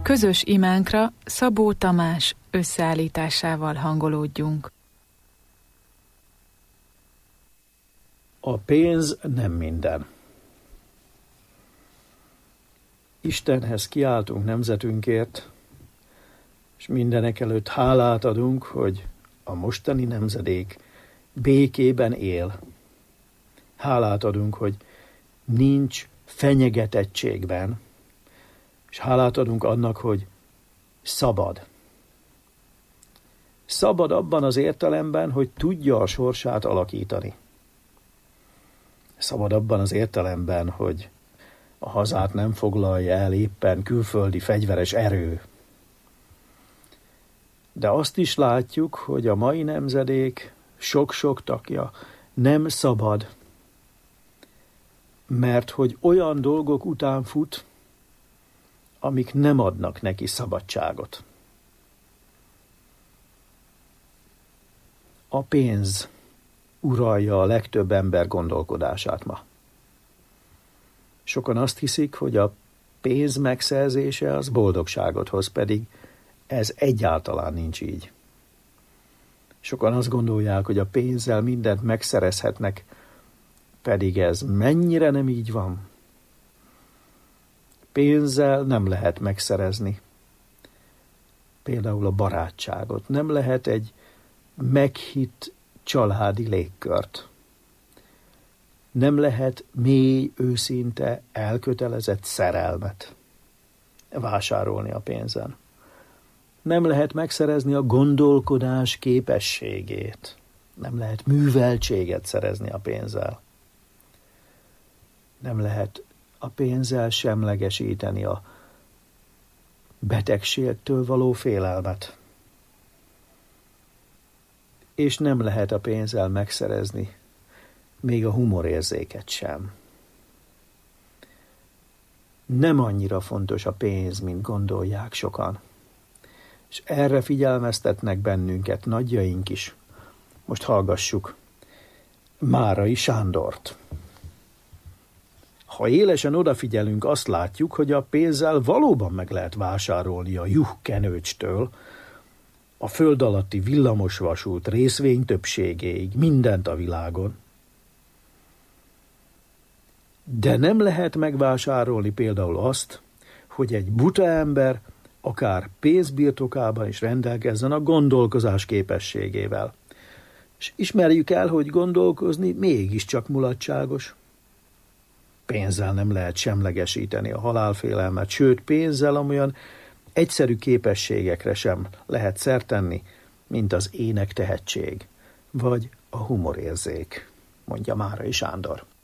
Közös imánkra Szabó Tamás összeállításával hangolódjunk. A pénz nem minden. Istenhez kiáltunk nemzetünkért, és mindenekelőtt hálát adunk, hogy a mostani nemzedék békében él. Hálát adunk, hogy nincs fenyegetettségben, és hálát adunk annak, hogy szabad. Szabad abban az értelemben, hogy tudja a sorsát alakítani. Szabad abban az értelemben, hogy a hazát nem foglalja el éppen külföldi fegyveres erő. De azt is látjuk, hogy a mai nemzedék sok-sok tagja nem szabad, mert hogy olyan dolgok után fut, amik nem adnak neki szabadságot. A pénz uralja a legtöbb ember gondolkodását ma. Sokan azt hiszik, hogy a pénz megszerzése az boldogságot hoz, pedig ez egyáltalán nincs így. Sokan azt gondolják, hogy a pénzzel mindent megszerezhetnek, pedig ez mennyire nem így van. Pénzzel nem lehet megszerezni. Például a barátságot. Nem lehet egy meghitt családi légkört. Nem lehet mély, őszinte, elkötelezett szerelmet vásárolni a pénzen. Nem lehet megszerezni a gondolkodás képességét. Nem lehet műveltséget szerezni a pénzzel. Nem lehet a pénzzel semlegesíteni a betegségtől való félelmet. És nem lehet a pénzzel megszerezni még a humorérzéket sem. Nem annyira fontos a pénz, mint gondolják sokan. És erre figyelmeztetnek bennünket nagyjaink is. Most hallgassuk Márai Sándort. Ha élesen odafigyelünk, azt látjuk, hogy a pénzzel valóban meg lehet vásárolni a juhkenőcstől a föld alatti villamosvasút részvény többségéig, mindent a világon. De nem lehet megvásárolni például azt, hogy egy buta ember akár pénzbirtokában is rendelkezzen a gondolkozás képességével. És ismerjük el, hogy gondolkozni mégiscsak mulatságos. Pénzzel nem lehet semlegesíteni a halálfélelmet, sőt pénzzel amolyan egyszerű képességekre sem lehet szert tenni, mint az énektehetség, vagy a humorérzék, mondja Márai Sándor.